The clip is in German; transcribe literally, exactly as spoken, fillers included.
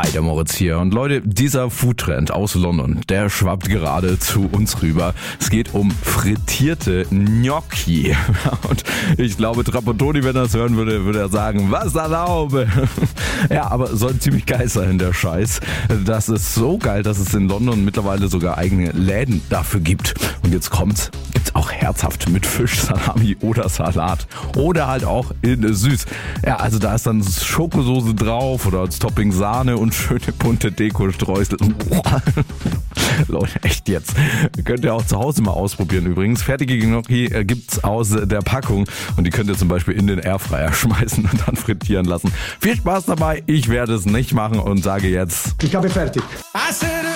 Hi, der Moritz hier. Und Leute, dieser Foodtrend aus London, der schwappt gerade zu uns rüber. Es geht um frittierte Gnocchi. Und ich glaube, Trapattoni, wenn er das hören würde, würde er sagen, was erlaube. Ja, aber soll ziemlich geil sein, der Scheiß. Das ist so geil, dass es in London mittlerweile sogar eigene Läden dafür gibt. Und jetzt kommt's, gibt's auch herzhaft mit Fisch, Salami oder Salat. Oder halt auch in süß. Ja, also da ist dann Schokosoße drauf oder als Topping Sahne und schöne bunte Deko-Streusel. Leute, echt jetzt. Könnt ihr auch zu Hause mal ausprobieren übrigens. Fertige Gnocchi gibt's aus der Packung und die könnt ihr zum Beispiel in den Airfryer schmeißen und dann frittieren lassen. Viel Spaß dabei. Ich werde es nicht machen und sage jetzt: Ich habe fertig.